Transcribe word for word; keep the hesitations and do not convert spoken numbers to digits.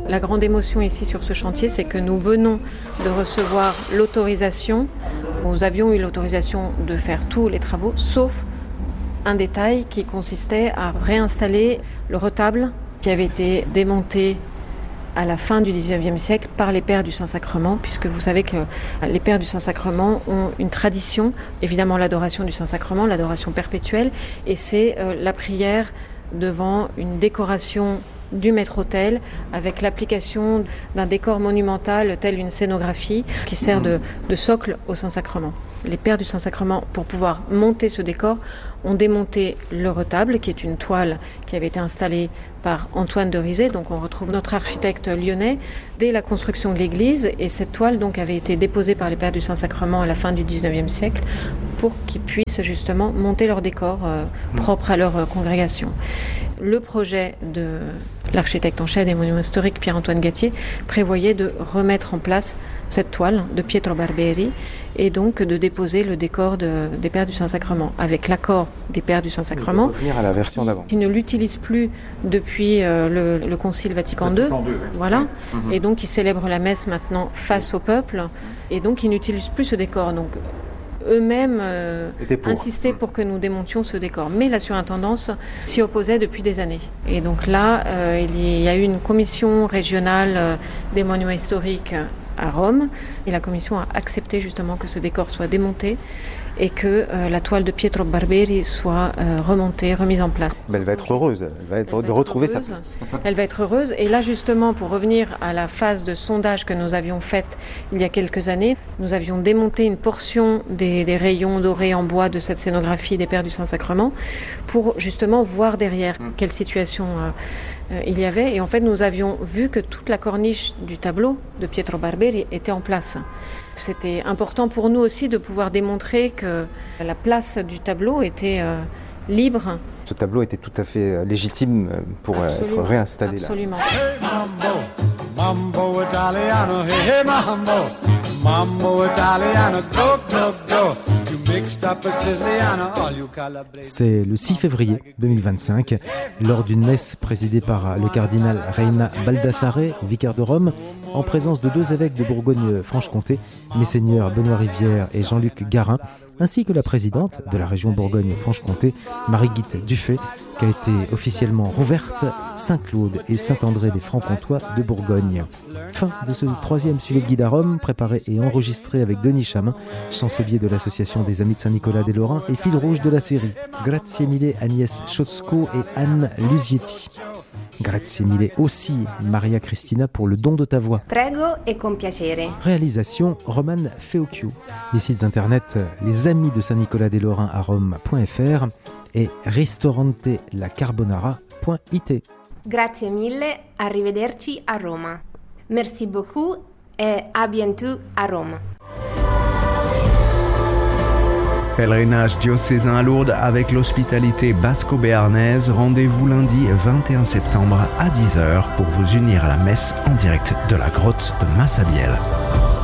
La grande émotion ici sur ce chantier, c'est que nous venons de recevoir l'autorisation. Nous avions eu l'autorisation de faire tous les travaux, sauf un détail qui consistait à réinstaller le retable qui avait été démonté à la fin du dix-neuvième siècle par les Pères du Saint-Sacrement, puisque vous savez que les Pères du Saint-Sacrement ont une tradition, évidemment l'adoration du Saint-Sacrement, l'adoration perpétuelle, et c'est euh, la prière devant une décoration du maître-autel avec l'application d'un décor monumental tel une scénographie qui sert de, de socle au Saint-Sacrement. Les Pères du Saint-Sacrement, pour pouvoir monter ce décor, ont démonté le retable, qui est une toile qui avait été installée par Antoine de Rizet. Donc on retrouve notre architecte lyonnais dès la construction de l'église. Et cette toile donc avait été déposée par les Pères du Saint-Sacrement à la fin du dix-neuvième siècle pour qu'ils puissent justement monter leur décor euh, propre à leur euh, congrégation. Le projet de l'architecte en chef des monuments historiques, Pierre-Antoine Gattier, prévoyait de remettre en place cette toile de Pietro Barberi et donc de déposer le décor de, des Pères du Saint-Sacrement, avec l'accord des Pères du Saint-Sacrement, revenir à la version d'avant. Qui ne l'utilisent plus depuis euh, le, le Concile Vatican deux, Vatican deux, oui. Voilà, Mmh. et donc ils célèbrent la messe maintenant face au peuple, et donc ils n'utilisent plus ce décor. Donc eux-mêmes euh, pour. insistaient pour que nous démontions ce décor. Mais la surintendance s'y opposait depuis des années. Et donc là, euh, il y a eu une commission régionale euh, des monuments historiques à Rome, et la commission a accepté justement que ce décor soit démonté et que euh, la toile de Pietro Barberi soit euh, remontée, remise en place. Mais elle va être heureuse, elle va être elle de va retrouver être sa place. Elle va être heureuse. Et là justement, pour revenir à la phase de sondage que nous avions faite il y a quelques années, nous avions démonté une portion des, des rayons dorés en bois de cette scénographie des Pères du Saint-Sacrement pour justement voir derrière quelle situation euh, euh, il y avait. Et en fait, nous avions vu que toute la corniche du tableau de Pietro Barberi était en place. C'était important pour nous aussi de pouvoir démontrer que la place du tableau était euh, libre. Ce tableau était tout à fait légitime pour absolument, être réinstallé absolument. là. Hey mambo, mambo italiano, hey, hey mambo, mambo italiano, go, go, go. C'est le six février deux mille vingt-cinq, lors d'une messe présidée par le cardinal Reina Baldassare, vicaire de Rome, en présence de deux évêques de Bourgogne-Franche-Comté, Messeigneurs Benoît Rivière et Jean-Luc Garin, ainsi que la présidente de la région Bourgogne-Franche-Comté, Marie-Guite Dufay, qui a été officiellement rouverte Saint-Claude et Saint-André des Francs-Comtois de Bourgogne. Fin de ce troisième suivi de guide à Rome, préparé et enregistré avec Denis Chamin, chancelier de l'association des Amis de Saint-Nicolas des Lorrains et fil rouge de la série. Grazie mille Agnès Chotzko et Anne Lusietti. Grazie mille aussi Maria Cristina pour le don de ta voix. Prego e con piacere. Réalisation Romane Feocchio. Les sites internet les amis de Saint-Nicolas des Lorrains à Rome.fr et ristorantelaCarbonara point it. Grazie mille, arrivederci a Roma. Merci beaucoup et à bientôt à Rome. Pèlerinage diocésain à Lourdes avec l'hospitalité basco-béarnaise. Rendez-vous lundi vingt et un septembre à dix heures pour vous unir à la messe en direct de la grotte de Massabielle.